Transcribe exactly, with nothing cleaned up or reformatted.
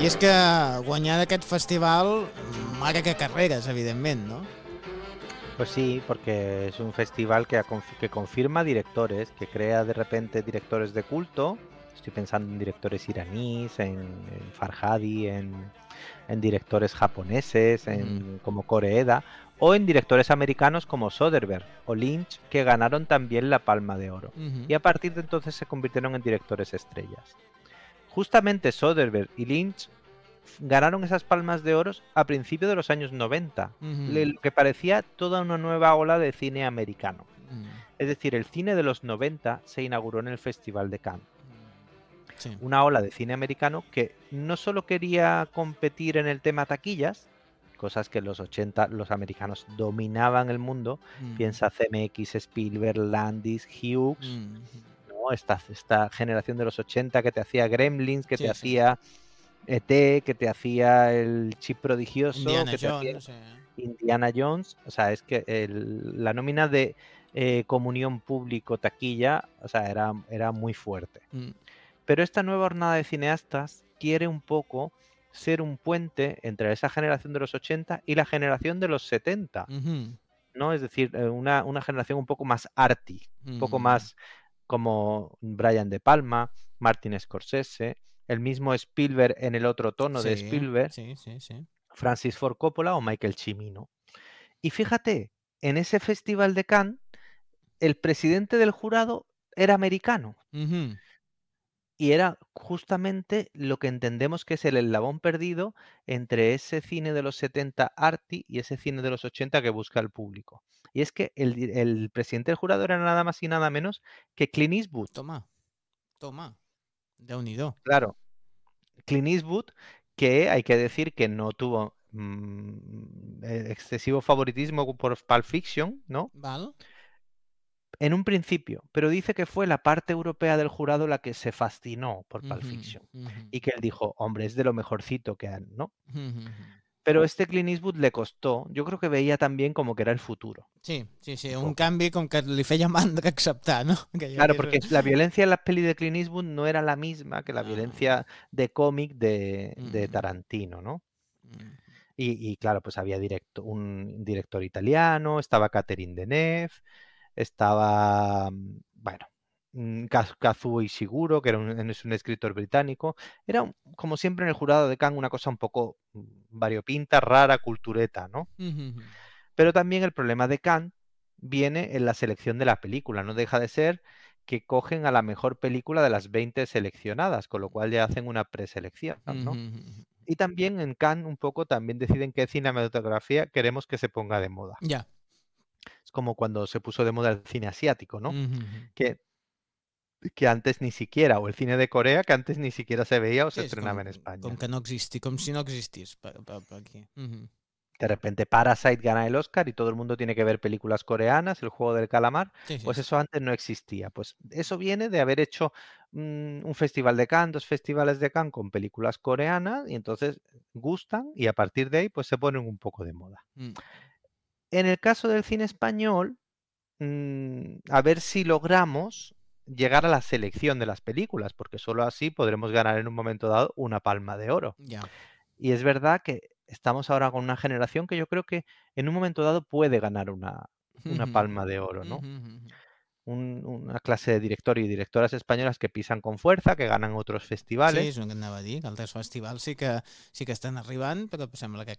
I és que guanyar d'aquest festival marca carreres, evidentment, no? Pues sí, porque es un festival que, que confirma directores, que crea de repente directores de culto. Estoy pensando en directores iraníes, en, en Farhadi, en, en directores japoneses, en, mm. como Koreeda, o en directores americanos como Soderbergh o Lynch, que ganaron también la Palma de Oro. Uh-huh. Y a partir de entonces se convirtieron en directores estrellas. Justamente Soderbergh y Lynch ganaron esas palmas de oro a principios de los años noventa, uh-huh. lo que parecía toda una nueva ola de cine americano. Uh-huh. Es decir, el cine de los noventa se inauguró en el Festival de Cannes. Sí. Una ola de cine americano que no solo quería competir en el tema taquillas, cosas que en los ochenta los americanos dominaban el mundo, uh-huh. Piensa C M X, Spielberg, Landis, Hughes, uh-huh. ¿no? esta, esta generación de los ochenta que te hacía Gremlins, que sí, te sí. hacía E T, que te hacía el Chip prodigioso, Indiana que te Jones, hacía eh. Indiana Jones, o sea, es que el, la nómina de eh, comunión público-taquilla, o sea, era, era muy fuerte. Mm. Pero esta nueva hornada de cineastas quiere un poco ser un puente entre esa generación de los ochenta y la generación de los setenta, uh-huh. ¿no? Es decir, una, una generación un poco más arty, uh-huh. un poco más como Brian De Palma, Martin Scorsese, el mismo Spielberg en el otro tono sí, de Spielberg, sí, sí, sí. Francis Ford Coppola o Michael Cimino. Y fíjate, en ese festival de Cannes, el presidente del jurado era americano. Uh-huh. Y era justamente lo que entendemos que es el eslabón perdido entre ese cine de los setenta arty y ese cine de los ochenta que busca el público. Y es que el, el presidente del jurado era nada más y nada menos que Clint Eastwood. Toma, toma, Déu-n'hi-do. Claro, Clint Eastwood, que hay que decir que no tuvo mmm, excesivo favoritismo por Pulp Fiction, ¿no? Vale. En un principio, pero dice que fue la parte europea del jurado la que se fascinó por Pulp Fiction. Uh-huh, uh-huh. Y que él dijo, hombre, es de lo mejorcito que han, ¿no? Uh-huh. Pero este Clint Eastwood le costó, yo creo que veía también como que era el futuro. Sí, sí, sí, un, un canvi com que li feia mandra acceptar, ¿no? Que claro, porque la violencia en las pelis de Clint Eastwood no era la misma que la no. violencia de cómic de, de Tarantino, ¿no? Uh-huh. Y, y claro, pues había directo, un director italiano, estaba Catherine Deneuve, estaba, bueno, Kazuo Ishiguro, que era un, es un escritor británico. Era, un, como siempre en el jurado de Cannes, una cosa un poco variopinta, rara, cultureta, ¿no? Uh-huh. Pero también el problema de Cannes viene en la selección de la película. No deja de ser que cogen a la mejor película de las veinte seleccionadas, con lo cual ya hacen una preselección, ¿no? Uh-huh. Y también en Cannes un poco también deciden qué cinematografía queremos que se ponga de moda. Ya. Yeah. Es como cuando se puso de moda el cine asiático, ¿no? Uh-huh. Que, que antes ni siquiera, o el cine de Corea, que antes ni siquiera se veía o sí, se estrenaba com, en España. Com que no existi, com si no existís per, per, per aquí. Uh-huh. De repente Parasite gana el Oscar y todo el mundo tiene que ver películas coreanas, el juego del calamar, sí, sí, pues sí. Eso antes no existía. Pues eso viene de haber hecho mmm, un festival de Cannes, dos festivales de Cannes con películas coreanas y entonces gustan y a partir de ahí pues se ponen un poco de moda. Mm. En el caso del cine español, mmm, a ver si logramos llegar a la selección de las películas, porque solo así podremos ganar en un momento dado una palma de oro. Yeah. Y es verdad que estamos ahora con una generación que yo creo que en un momento dado puede ganar una, una palma de oro, ¿no? Un, una clase de directores y directoras españolas que pisan con fuerza, que ganan otros festivales. Sí, és el que anava a dir, que altres festivals sí que, sí que estan arribant, però sembla que